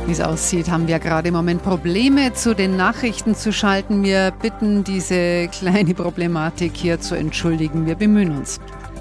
Wie es aussieht, haben wir gerade im Moment Probleme, zu den Nachrichten zu schalten. Wir bitten, diese kleine Problematik hier zu entschuldigen. Wir bemühen uns.